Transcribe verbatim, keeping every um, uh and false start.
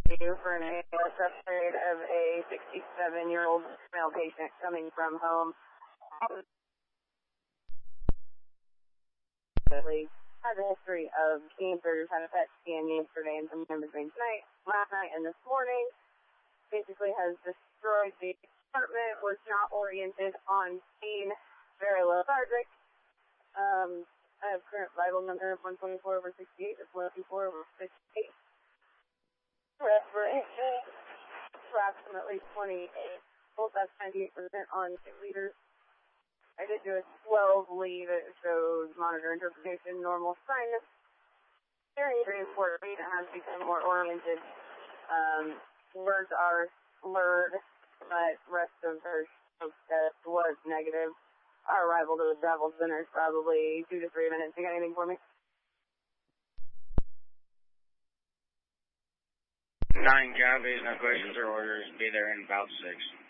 you for an A L S upgrade of a sixty-seven-year-old male patient coming from home. Has a history of cancers, had a P E T scan yesterday and sometime between tonight, last night, and this morning. Basically has destroyed the apartment, was not oriented on pain, very lethargic. Um, I have current vital number of one twenty-four over sixty-eight, or one twenty-four over fifty-eight. Respiration, approximately twenty-eight. Pulse, that's ninety-eight percent on two liters. I did do a twelve lead that shows monitor interpretation, normal sinus. Hearing transport rate has become more oriented. Um, words are slurred, but rest of her test was negative. Our arrival to the travel center is probably two to three minutes. You got anything for me? Nine copies, no questions or orders. Be there in about six.